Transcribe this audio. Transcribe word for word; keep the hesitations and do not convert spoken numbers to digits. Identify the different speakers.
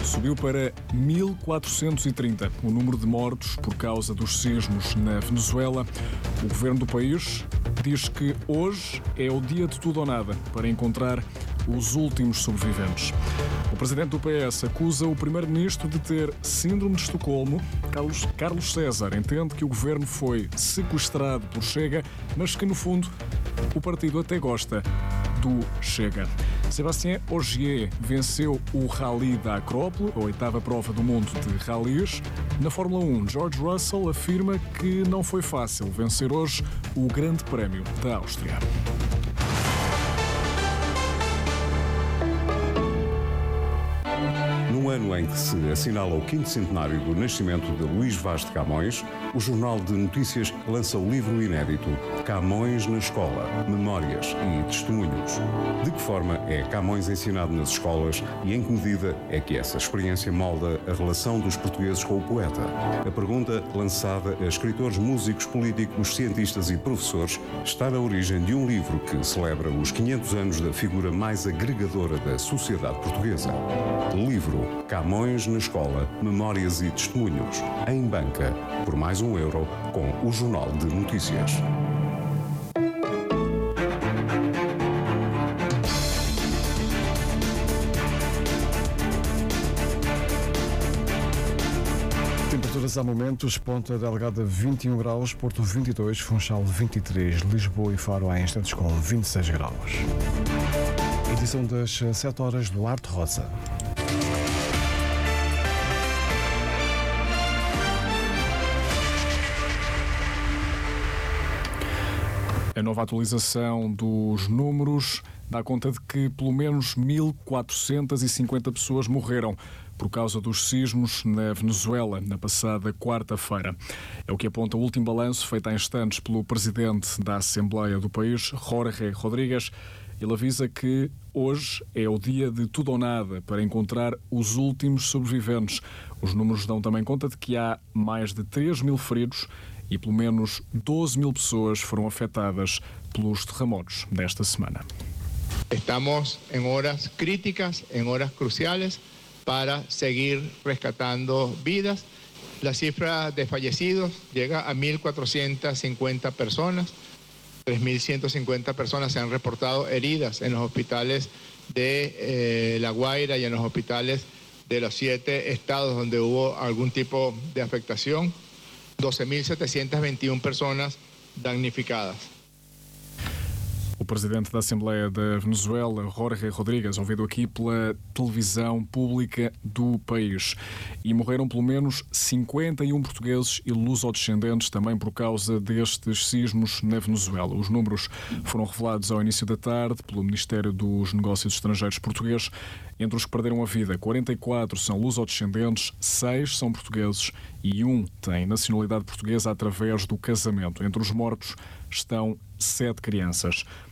Speaker 1: subiu para mil quatrocentos e trinta o número de mortos por causa dos sismos na Venezuela. O governo do país diz que hoje é o dia de tudo ou nada para encontrar os últimos sobreviventes. O presidente do P S acusa o primeiro-ministro de ter síndrome de Estocolmo. Carlos, Carlos César entende que o governo foi sequestrado por Chega, mas que, no fundo, o partido até gosta do Chega. Sébastien Ogier venceu o Rally da Acrópole, a oitava prova do mundo de rallies. Na Fórmula um, George Russell afirma que não foi fácil vencer hoje o Grande Prémio da Áustria.
Speaker 2: No ano em que se assinala o quinto centenário do nascimento de Luís Vaz de Camões, o Jornal de Notícias lança o livro inédito Camões na Escola, Memórias e Testemunhos. De que forma é Camões ensinado nas escolas e em que medida é que essa experiência molda a relação dos portugueses com o poeta? A pergunta, lançada a escritores, músicos, políticos, cientistas e professores, está na origem de um livro que celebra os quinhentos anos da figura mais agregadora da sociedade portuguesa. Livro Camões na Escola, Memórias e Testemunhos, em banca, por mais um euro, com o Jornal de Notícias.
Speaker 3: Temperaturas há momentos, Ponta Delgada vinte e um graus, Porto vinte e dois, Funchal vinte e três, Lisboa e Faro há instantes com vinte e seis graus. Edição das sete horas do Arte Rosa.
Speaker 1: A nova atualização dos números dá conta de que pelo menos mil quatrocentas e cinquenta pessoas morreram por causa dos sismos na Venezuela na passada quarta-feira. É o que aponta o último balanço feito há instantes pelo presidente da Assembleia do país, Jorge Rodríguez. Ele avisa que hoje é o dia de tudo ou nada para encontrar os últimos sobreviventes. Os números dão também conta de que há mais de três mil feridos e pelo menos doze mil pessoas foram afetadas pelos terremotos desta semana.
Speaker 4: Estamos em horas críticas, em horas cruciales, para seguir rescatando vidas. La cifra de fallecidos llega a mil cuatrocientas cincuenta personas. tres mil ciento cincuenta personas se han reportado heridas en los hospitales de eh, La Guaira y en los hospitales de los siete estados donde hubo algún tipo de afectación. doce mil setecientas veintiuna personas damnificadas.
Speaker 1: O presidente da Assembleia da Venezuela, Jorge Rodríguez, ouvido aqui pela televisão pública do país. E morreram pelo menos cinquenta e um portugueses e lusodescendentes também por causa destes sismos na Venezuela. Os números foram revelados ao início da tarde pelo Ministério dos Negócios Estrangeiros português. Entre os que perderam a vida, quarenta e quatro são lusodescendentes, seis são portugueses e um tem nacionalidade portuguesa através do casamento. Entre os mortos estão sete crianças.